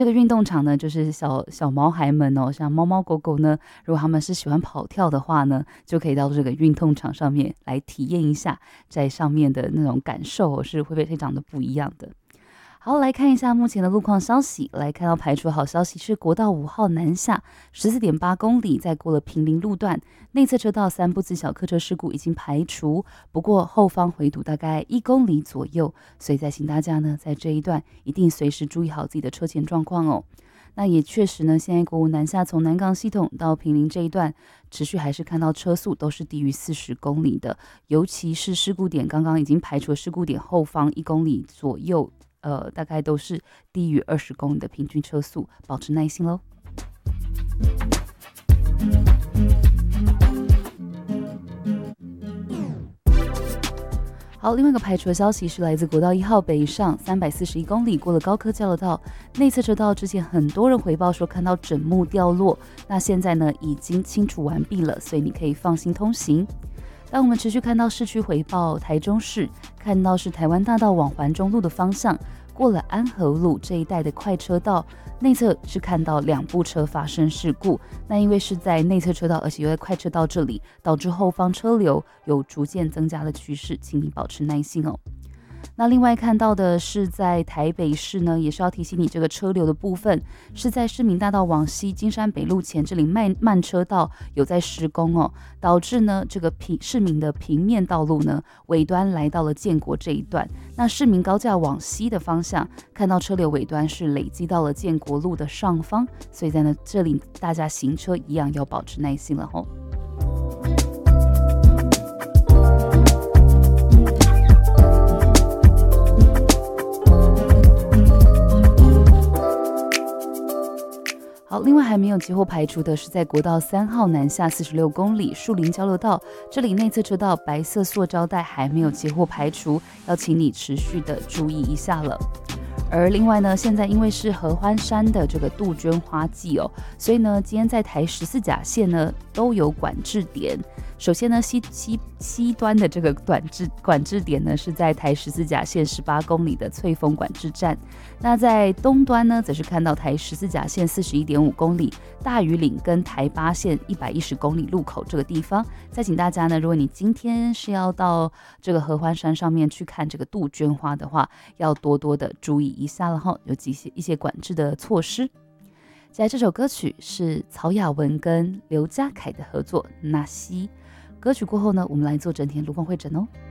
这个运动场呢，就是小毛孩们哦，像猫猫狗狗呢，如果他们是喜欢跑跳的话呢，就可以到这个运动场上面来体验一下，在上面的那种感受哦，是会非常的不一样的。好，来看一下目前的路况消息。来看到排除好消息是国道5号南下14.8公里，在过了平林路段，内侧车道3部次小客车事故已经排除，不过后方回堵大概1公里左右，所以再请大家呢在这一段一定随时注意好自己的车前状况哦。那也确实呢，现在国五南下从南港系统到平林这一段，持续还是看到车速都是低于40公里的，尤其是事故点刚刚已经排除了事故点后方1公里左右。大概都是低于20公里的平均车速，保持耐心喽。好，另外一个排除的消息是来自国道1号北上341公里，过了高科交流道，内侧车道之前很多人回报说看到枕木掉落，那现在呢已经清除完毕了，所以你可以放心通行。当我们持续看到市区回报，台中市看到是台湾大道往环中路的方向，过了安和路这一带的快车道，内侧是看到2部车发生事故。那因为是在内侧车道，而且又在快车道这里，导致后方车流有逐渐增加的趋势，请你保持耐心哦。那另外看到的是在台北市呢，也是要提醒你这个车流的部分是在市民大道往西金山北路前这里慢车道有在施工哦，导致呢这个市民的平面道路呢尾端来到了建国这一段，那市民高架往西的方向看到车流尾端是累积到了建国路的上方，所以在呢这里大家行车一样要保持耐心了吼。好，另外还没有接获排除的是在国道3号南下46公里树林交流道，这里内侧车道白色塑胶带还没有接获排除，要请你持续的注意一下了。而另外呢，现在因为是合欢山的这个杜鹃花季哦，所以呢，今天在台14甲线呢都有管制点。首先呢，西端的这个管制点呢是在台14甲线18公里的翠峰管制站。那在东端呢，则是看到台14甲线41.5公里大屿岭跟台8线110公里路口这个地方。再请大家呢，如果你今天是要到这个合欢山上面去看这个杜鹃花的话，要多多的注意一下了哈，有一些管制的措施。接下来这首歌曲是曹雅文跟刘家凯的合作《纳西》。歌曲过后呢，我们来做整体的路况会诊哦。